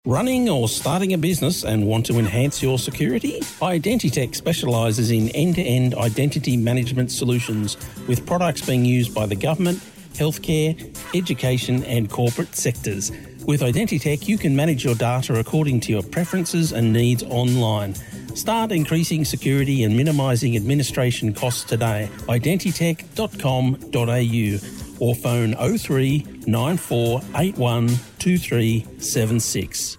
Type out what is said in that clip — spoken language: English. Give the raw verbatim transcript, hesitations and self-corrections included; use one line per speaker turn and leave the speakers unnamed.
Running or starting a business and want to enhance your security? Identitech specialises in end-to-end identity management solutions with products being used by the government, healthcare, education and corporate sectors. With Identitech, you can manage your data according to your preferences and needs online. Start increasing security and minimising administration costs today. identitech dot com dot a u or phone oh three nine four eight one two three seven six.